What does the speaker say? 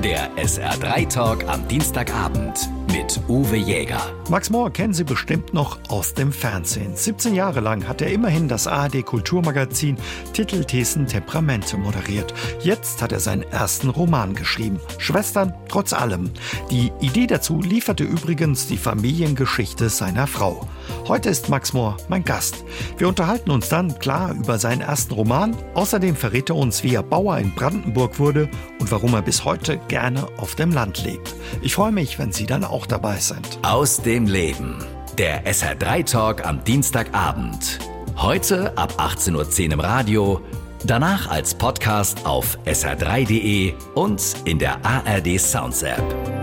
Der SR3-Talk am Dienstagabend mit Uwe Jäger. Max Mohr kennen Sie bestimmt noch aus dem Fernsehen. 17 Jahre lang hat er immerhin das ARD-Kulturmagazin Titelthesen Temperamente moderiert. Jetzt hat er seinen ersten Roman geschrieben. Schwestern trotz allem. Die Idee dazu lieferte übrigens die Familiengeschichte seiner Frau. Heute ist Max Mohr mein Gast. Wir unterhalten uns dann klar über seinen ersten Roman. Außerdem verrät er uns, wie er Bauer in Brandenburg wurde und warum er bis heute gerne auf dem Land lebt. Ich freue mich, wenn Sie dann auch dabei sind. Aus dem Leben. Der SR3-Talk am Dienstagabend. Heute ab 18.10 Uhr im Radio, danach als Podcast auf sr3.de und in der ARD Sounds App.